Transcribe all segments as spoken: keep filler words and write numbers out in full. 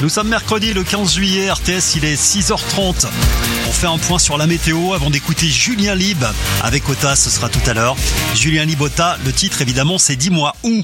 Nous sommes mercredi le quinze juillet, R T S, il est six heures trente. On fait un point sur la météo avant d'écouter Julien Lib avec Ota, ce sera tout à l'heure. Julien Lib, Ota, le titre évidemment c'est Dis-moi où.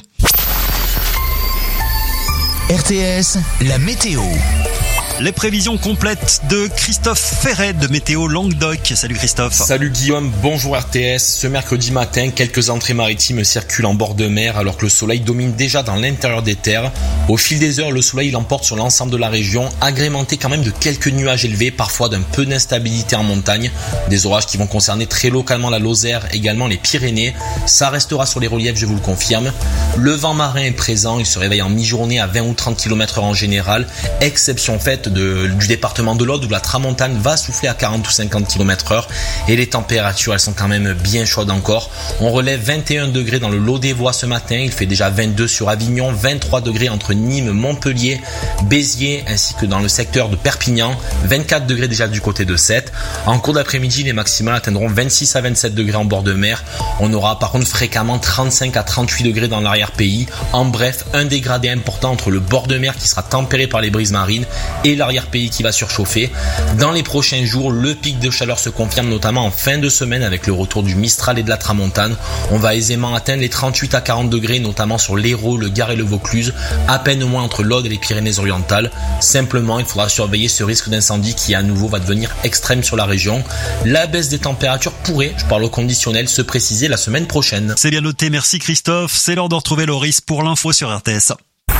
R T S, la météo. Les prévisions complètes de Christophe Ferret de Météo Languedoc. Salut Christophe. Salut Guillaume, bonjour R T S. Ce mercredi matin, quelques entrées maritimes circulent en bord de mer alors que le soleil domine déjà dans l'intérieur des terres. Au fil des heures, le soleil l'emporte sur l'ensemble de la région, agrémenté quand même de quelques nuages élevés, parfois d'un peu d'instabilité en montagne. Des orages qui vont concerner très localement la Lozère, également les Pyrénées. Ça restera sur les reliefs, je vous le confirme. Le vent marin est présent, il se réveille en mi-journée à vingt ou trente kilomètres heure en général, exception faite De, du département de l'Aude où la tramontane va souffler à quarante ou cinquante kilomètres heure et les températures elles sont quand même bien chaudes encore. On relève vingt et un degrés dans le Lot des Voies ce matin, il fait déjà vingt-deux sur Avignon, vingt-trois degrés entre Nîmes, Montpellier, Béziers ainsi que dans le secteur de Perpignan, vingt-quatre degrés déjà du côté de Sète. En cours d'après-midi, les maximales atteindront vingt-six à vingt-sept degrés en bord de mer. On aura par contre fréquemment trente-cinq à trente-huit degrés dans l'arrière-pays. En bref, un dégradé important entre le bord de mer qui sera tempéré par les brises marines et l'arrière-pays qui va surchauffer. Dans les prochains jours, le pic de chaleur se confirme notamment en fin de semaine avec le retour du Mistral et de la Tramontane. On va aisément atteindre les trente-huit à quarante degrés, notamment sur l'Hérault, le Gard et le Vaucluse, à peine moins entre l'Aude et les Pyrénées-Orientales. Simplement, il faudra surveiller ce risque d'incendie qui à nouveau va devenir extrême sur la région. La baisse des températures pourrait, je parle au conditionnel, se préciser la semaine prochaine. C'est bien noté, merci Christophe. C'est l'heure de retrouver Loris pour l'info sur R T S.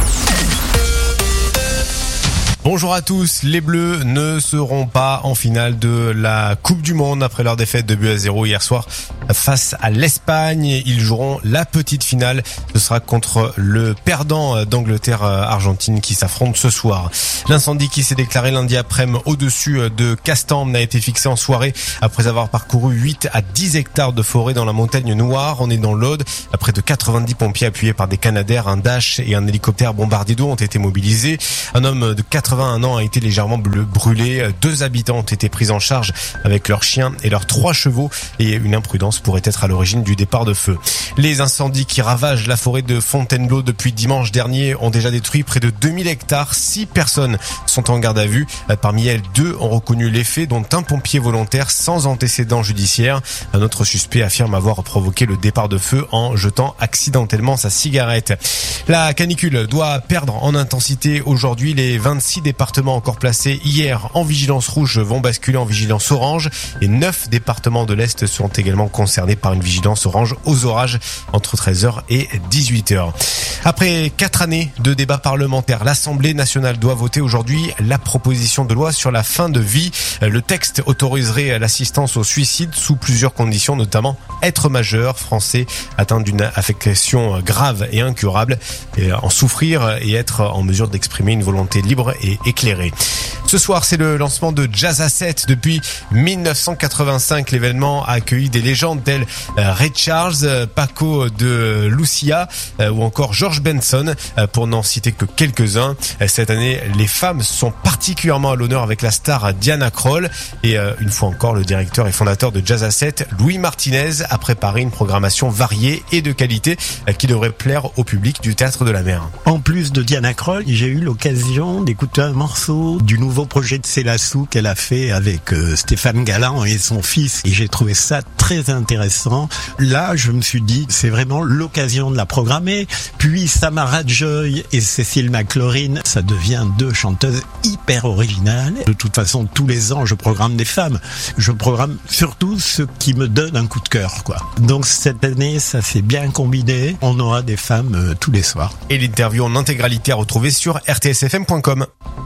Bonjour à tous, les Bleus ne seront pas en finale de la Coupe du Monde après leur défaite de but à zéro hier soir face à l'Espagne. Ils joueront la petite finale, ce sera contre le perdant d'Angleterre-Argentine qui s'affronte ce soir. L'incendie qui s'est déclaré lundi après-midi au-dessus de Castembre a été fixé en soirée après avoir parcouru huit à dix hectares de forêt dans la montagne Noire. On est dans l'Aude. Près de quatre-vingt-dix pompiers appuyés par des Canadair, un Dash et un hélicoptère bombardier d'eau ont été mobilisés. Un homme de quatre-vingt-un ans a été légèrement brûlé. Deux habitants ont été pris en charge avec leurs chiens et leurs trois chevaux et une imprudence pourrait être à l'origine du départ de feu. Les incendies qui ravagent la forêt de Fontainebleau depuis dimanche dernier ont déjà détruit près de deux mille hectares. Six personnes sont en garde à vue. Parmi elles, deux ont reconnu les faits, dont un pompier volontaire sans antécédent judiciaire. Un autre suspect affirme avoir provoqué le départ de feu en jetant accidentellement sa cigarette. La canicule doit perdre en intensité aujourd'hui. Les vingt-six départements encore placés hier en vigilance rouge vont basculer en vigilance orange et neuf départements de l'Est seront également concernés par une vigilance orange aux orages entre treize heures et dix-huit heures. Après quatre années de débat parlementaire, l'Assemblée nationale doit voter aujourd'hui la proposition de loi sur la fin de vie. Le texte autoriserait l'assistance au suicide sous plusieurs conditions, notamment être majeur, français, atteint d'une affection grave et incurable, et en souffrir et être en mesure d'exprimer une volonté libre et éclairée. Ce soir, c'est le lancement de Jazz à sept. Depuis mille neuf cent quatre-vingt-cinq, l'événement a accueilli des légendes telles Ray Charles, Paco de Lucia ou encore George Benson, pour n'en citer que quelques-uns. Cette année, les femmes sont particulièrement à l'honneur avec la star Diana Krall. Et une fois encore, le directeur et fondateur de Jazz à sept, Louis Martinez, a préparé une programmation variée et de qualité qui devrait plaire au public du Théâtre de la Mer. En plus de Diana Krall, j'ai eu l'occasion d'écouter un morceau du nouveau projet de Célassou qu'elle a fait avec euh, Stéphane Galland et son fils, et j'ai trouvé ça très intéressant. Là, je me suis dit, c'est vraiment l'occasion de la programmer. Puis Samara Joy et Cécile McLaurin, ça devient deux chanteuses hyper originales. De toute façon, tous les ans, je programme des femmes. Je programme surtout ce qui me donne un coup de cœur, quoi. Donc cette année, ça s'est bien combiné. On aura des femmes euh, tous les soirs. Et l'interview en intégralité à retrouver sur r t s f m point com.